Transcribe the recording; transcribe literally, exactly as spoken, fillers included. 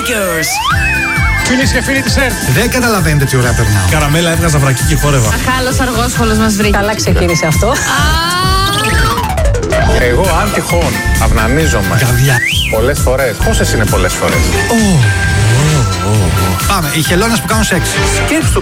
Makers. Φίλες και φίλοι της ΕΡΤ. Δεν καταλαβαίνετε τι ωραία περνάω. Καραμέλα έβγαζα βρακί και χόρευα. Αχάλος αργόσχολος μας βρήκε. Καλά ξεκίνησε αυτό. Εγώ αν τυχόν αυνανίζομαι Καβιά. πολλές φορές. Πόσες είναι πολλές φορές? Πάμε, οι χελώνες που κάνουν σεξ. Σκέψου